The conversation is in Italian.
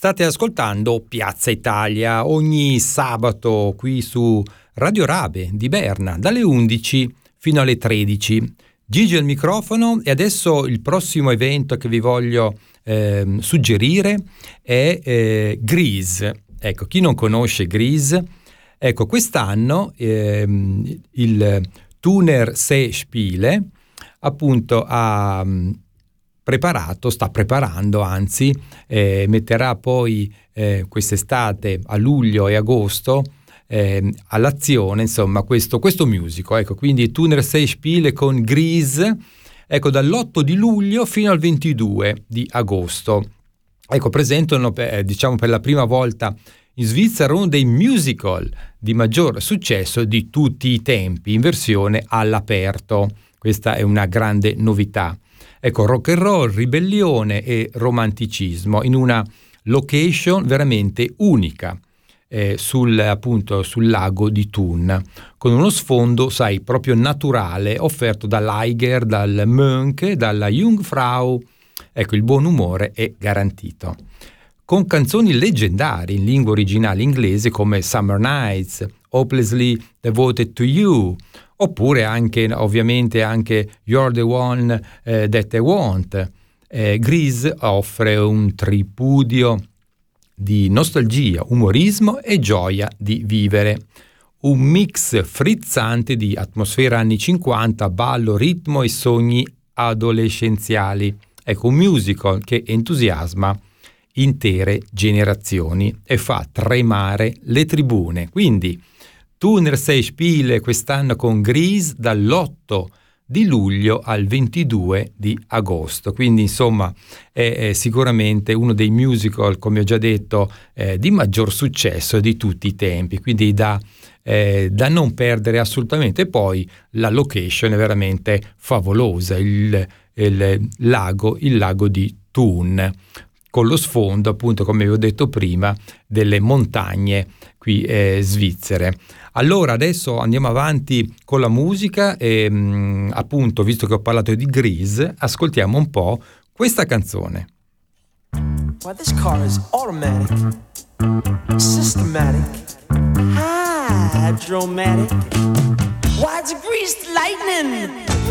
State ascoltando Piazza Italia ogni sabato qui su Radio Rabe di Berna dalle 11 fino alle 13. Gigi al microfono e adesso il prossimo evento che vi voglio suggerire è Grease. Ecco, chi non conosce Grease, ecco, quest'anno il Thuner See Spiele appunto sta preparando, anzi metterà poi quest'estate a luglio e agosto all'azione, insomma, questo musical, ecco, quindi Thuner See Spiele con Grease, ecco, dall'8 di luglio fino al 22 di agosto. Ecco, presentano diciamo per la prima volta in Svizzera uno dei musical di maggior successo di tutti i tempi in versione all'aperto. Questa è una grande novità. Ecco, rock and roll, ribellione e romanticismo in una location veramente unica sul lago di Thun, con uno sfondo, sai, proprio naturale, offerto dall'Eiger, dal Munch, dalla Jungfrau. Ecco, il buon umore è garantito. Con canzoni leggendarie in lingua originale inglese come Summer Nights, Hopelessly Devoted to You, oppure anche, ovviamente, anche You're the One That I Want. Grease offre un tripudio di nostalgia, umorismo e gioia di vivere. Un mix frizzante di atmosfera anni 50, ballo, ritmo e sogni adolescenziali. Ecco, un musical che entusiasma intere generazioni e fa tremare le tribune. Quindi Thuner See Spiele quest'anno con Grease dall'8 di luglio al 22 di agosto. Quindi insomma è sicuramente uno dei musical, come ho già detto, di maggior successo di tutti i tempi, quindi da non perdere assolutamente. Poi la location è veramente favolosa, il lago di Thun, con lo sfondo, appunto, come vi ho detto prima, delle montagne qui svizzere. Allora adesso andiamo avanti con la musica e appunto, visto che ho parlato di Grease, ascoltiamo un po' questa canzone. Well, this car is automatic, systematic, hydromatic. Why, it's greased lightning.